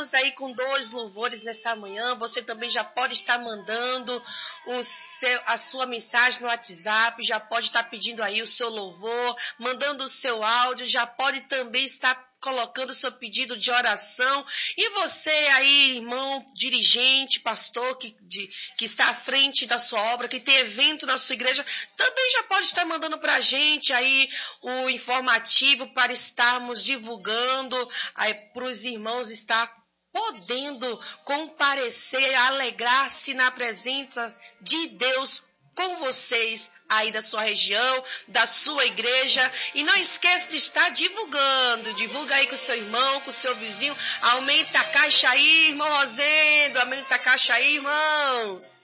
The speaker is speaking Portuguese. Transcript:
estamos aí com 2 louvores nessa manhã. Você também já pode estar mandando a sua mensagem no WhatsApp, já pode estar pedindo aí o seu louvor, mandando o seu áudio, já pode também estar colocando o seu pedido de oração. E você aí, irmão, dirigente, pastor, que está à frente da sua obra, que tem evento na sua igreja, também já pode estar mandando para a gente aí o informativo para estarmos divulgando, aí para os irmãos estar podendo comparecer, alegrar-se na presença de Deus com vocês aí da sua região, da sua igreja. E não esqueça de estar divulgando. Divulga aí com o seu irmão, com o seu vizinho. Aumenta a caixa aí, irmão Rosendo. Aumenta a caixa aí, irmãos.